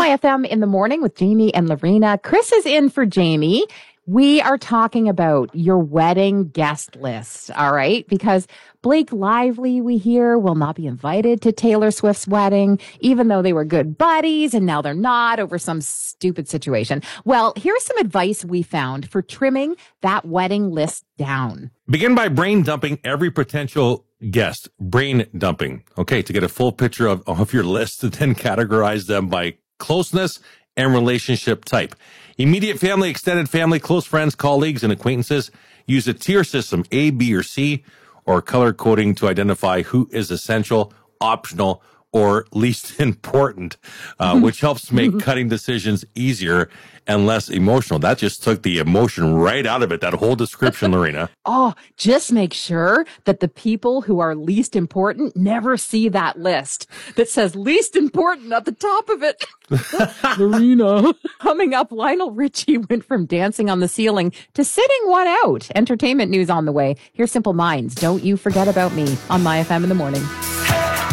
FM in the morning with Jamie and Lorena. Chris is in for Jamie. We are talking about your wedding guest list, all right? Because Blake Lively, we hear, will not be invited to Taylor Swift's wedding, even though they were good buddies, and now they're not over some stupid situation. Well, here's some advice we found for trimming that wedding list down. Begin by brain dumping every potential guest. Brain dumping. Okay, to get a full picture of your list, then categorize them by closeness and relationship type. Immediate family, extended family, close friends, colleagues, and acquaintances. Use a tier system, A, B, or C, or color coding to identify who is essential, optional, or least important, which helps make cutting decisions easier and less emotional. That just took the emotion right out of it, that whole description, Lorena. Oh, just make sure that the people who are least important never see that list that says least important at the top of it. Lorena. Coming up, Lionel Richie went from dancing on the ceiling to sitting one out. Entertainment news on the way. Here's Simple Minds. Don't You Forget About Me on My FM in the morning.